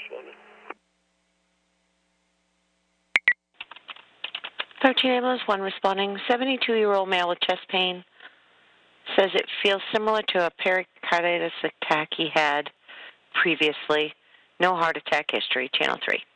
responding. 13 ambulance 1 responding. 72-year-old male with chest pain. Says it feels similar to a pericarditis attack he had previously. No heart attack history. Channel 3.